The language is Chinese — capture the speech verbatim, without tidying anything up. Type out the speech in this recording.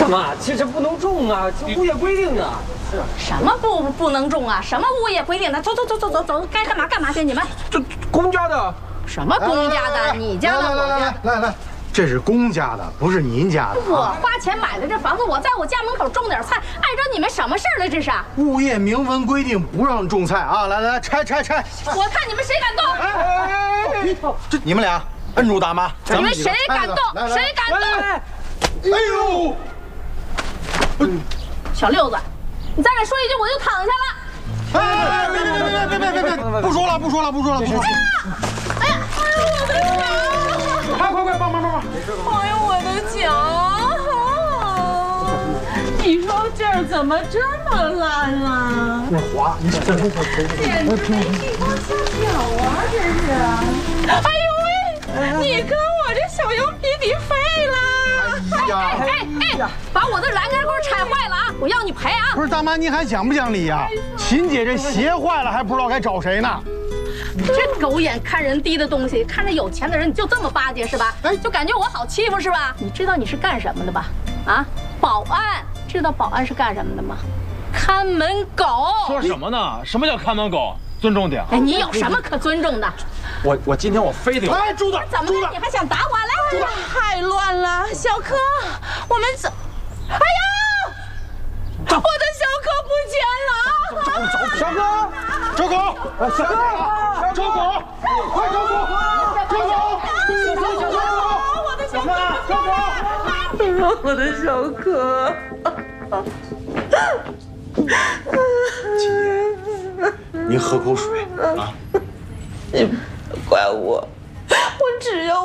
大妈，这这不能种啊，这物业规定的。是。 什么不不能种啊？什么物业规定的？走走走走走走，该干嘛干嘛去！你们这公家的。 什么公家的？你家的？ 来来来来来，这是公家的，不是您家的。 我花钱买的这房子，我在我家门口种点菜，碍着你们什么事儿了？这是物业明文规定不让种菜啊！来来来，拆拆拆！ 我看你们谁敢动！ 哎哎哎！这你们俩摁住大妈！ 你们谁敢动？谁敢动？ 哎呦！ 小六子，你再敢说一句，我就躺下了。 哎！别别别别别别别！不说了不说了不说了不说了！ 哎呀！哎呦我的脚！ 快快快，帮忙帮忙！ 哎呦我的脚！你说这儿怎么这么烂啊？ 那滑，你这这这简直没地方下脚啊！这是！哎呦喂！你跟我这小羊皮底废了！哎哎哎！把我的栏杆给我拆坏了啊！我要你赔啊！ 不是大妈，您还讲不讲理呀？秦姐这鞋坏了还不知道该找谁呢。 这狗眼看人低的东西，看着有钱的人你就这么巴结是吧？哎，就感觉我好欺负是吧？你知道你是干什么的吧？啊，保安，知道保安是干什么的吗？看门狗。 说什么呢？什么叫看门狗？尊重点。 哎，你有什么可尊重的？ 我我今天我非得。 哎，住嘴！ 怎么了？你还想打我？来，太乱了，小柯，我们走。哎呀，我的小柯不见了！ 找找小哥，周狗，小哥，周狗，快周狗，周狗，小狗，小狗， 我的小柯， 周狗， 我的小柯。 秦姐，您喝口水啊。 你怪我，我只要。